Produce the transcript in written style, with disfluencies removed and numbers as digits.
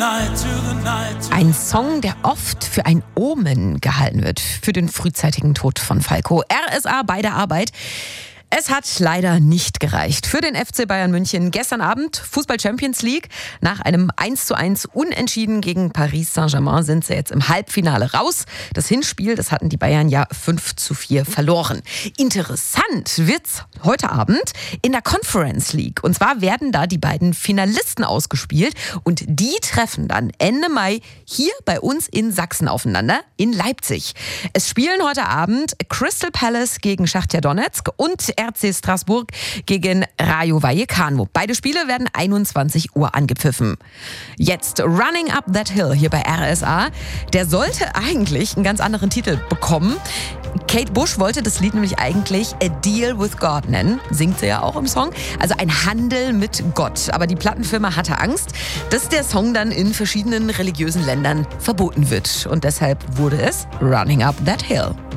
Ein Song, der oft für ein Omen gehalten wird, für den frühzeitigen Tod von Falco. RSA bei der Arbeit. Es hat leider nicht gereicht für den FC Bayern München. Gestern Abend Fußball Champions League. Nach einem 1:1 Unentschieden gegen Paris Saint-Germain sind sie jetzt im Halbfinale raus. Das Hinspiel, das hatten die Bayern ja 5:4 verloren. Interessant wird's heute Abend in der Conference League. Und zwar werden da die beiden Finalisten ausgespielt und die treffen dann Ende Mai hier bei uns in Sachsen aufeinander, in Leipzig. Es spielen heute Abend Crystal Palace gegen Schachtar Donetsk und RC Straßburg gegen Rayo Vallecano. Beide Spiele werden 21 Uhr angepfiffen. Jetzt Running Up That Hill hier bei RSA. Der sollte eigentlich einen ganz anderen Titel bekommen. Kate Bush wollte das Lied nämlich eigentlich A Deal with God nennen. Singt sie ja auch im Song. Also ein Handel mit Gott. Aber die Plattenfirma hatte Angst, dass der Song dann in verschiedenen religiösen Ländern verboten wird. Und deshalb wurde es Running Up That Hill.